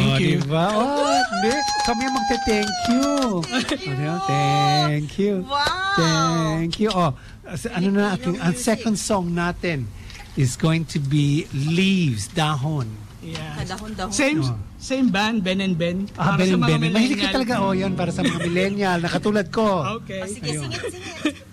Thank you. Diba? Hindi. Kami ang magte-thank you. Thank you. Wow! Thank you. Ang second song natin is going to be Leaves, Dahon. Yeah. Dahon-dahon. Same band, Ben and Ben. Ben and Ben. Mahilig ka talaga. Yan, para sa mga millennial na katulad ko. Okay. Sige, singit.